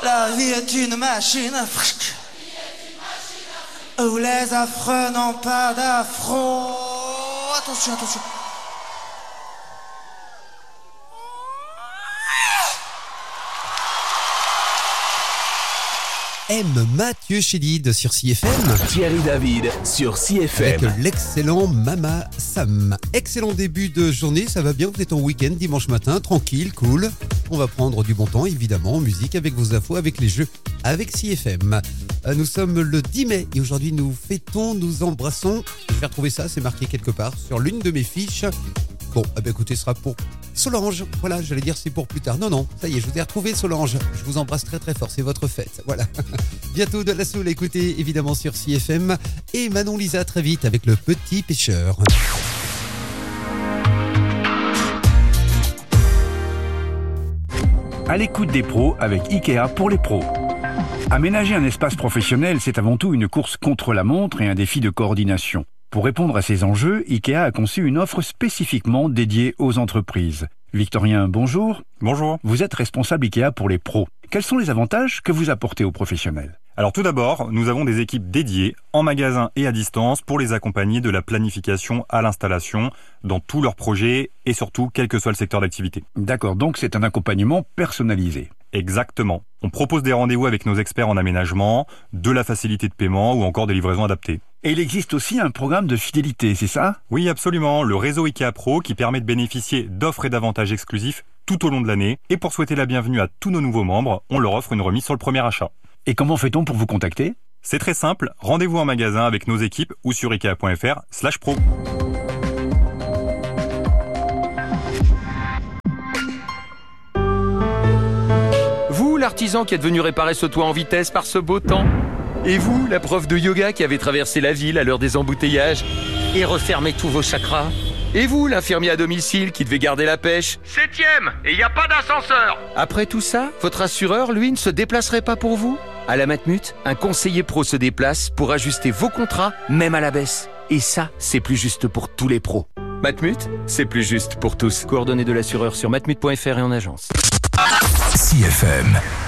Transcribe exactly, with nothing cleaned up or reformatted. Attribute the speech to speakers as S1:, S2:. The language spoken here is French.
S1: La vie est une machine. Où les affreux n'ont pas d'affront. Attention, attention.
S2: M. Mathieu Chédid sur C F M.
S3: Thierry David sur C F M.
S2: Avec l'excellent Mama Sam. Excellent début de journée, ça va bien, vous êtes en week-end, dimanche matin, tranquille, cool. On va prendre du bon temps, évidemment, en musique, avec vos infos, avec les jeux, avec C F M. Nous sommes le dix mai et aujourd'hui nous fêtons, nous embrassons. Je vais retrouver ça, c'est marqué quelque part sur l'une de mes fiches. Bon, eh bien, écoutez, ce sera pour Solange. Voilà, j'allais dire c'est pour plus tard. Non, non, ça y est, je vous ai retrouvé Solange. Je vous embrasse très très fort, c'est votre fête. Voilà. Bientôt de la soul à écouter, évidemment, sur C F M. Et Manon Lisa très vite avec Le Petit Pêcheur.
S4: À l'écoute des pros avec Ikea pour les pros. Aménager un espace professionnel, c'est avant tout une course contre la montre et un défi de coordination. Pour répondre à ces enjeux, Ikea a conçu une offre spécifiquement dédiée aux entreprises. Victorien, bonjour.
S5: Bonjour.
S4: Vous êtes responsable Ikea pour les pros. Quels sont les avantages que vous apportez aux professionnels ?
S5: Alors tout d'abord, nous avons des équipes dédiées, en magasin et à distance, pour les accompagner de la planification à l'installation, dans tous leurs projets et surtout, quel que soit le secteur d'activité.
S4: D'accord, donc c'est un accompagnement personnalisé.
S5: Exactement. On propose des rendez-vous avec nos experts en aménagement, de la facilité de paiement ou encore des livraisons adaptées.
S4: Et il existe aussi un programme de fidélité, c'est ça ?
S5: Oui, absolument. Le réseau Ikea Pro qui permet de bénéficier d'offres et d'avantages exclusifs tout au long de l'année. Et pour souhaiter la bienvenue à tous nos nouveaux membres, on leur offre une remise sur le premier achat.
S4: Et comment fait-on pour vous contacter ?
S5: C'est très simple. Rendez-vous en magasin avec nos équipes ou sur ikea.fr slash pro.
S6: Vous, l'artisan qui est venu réparer ce toit en vitesse par ce beau temps ? Et vous, la prof de yoga qui avait traversé la ville à l'heure des embouteillages et refermé tous vos chakras ? Et vous, l'infirmier à domicile qui devait garder la pêche ?
S7: Septième, et il n'y a pas d'ascenseur.
S6: Après tout ça, votre assureur, lui, ne se déplacerait pas pour vous ? À la Matmut, un conseiller pro se déplace pour ajuster vos contrats, même à la baisse. Et ça, c'est plus juste pour tous les pros. Matmut, c'est plus juste pour tous. Coordonnées de l'assureur sur matmut point f r et en agence.
S3: C F M.